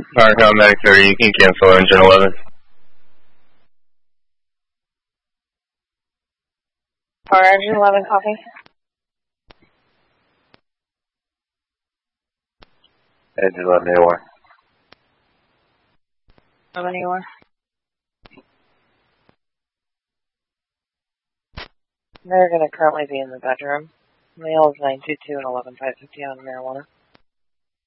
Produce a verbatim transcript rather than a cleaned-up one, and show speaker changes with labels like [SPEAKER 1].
[SPEAKER 1] Power Medic thirty, you can cancel engine eleven.
[SPEAKER 2] Power engine eleven, copy.
[SPEAKER 1] Engine eleven A O R.
[SPEAKER 2] eleven A O R. They're going to currently be in the bedroom. Male is nine two two and eleven five fifty on marijuana.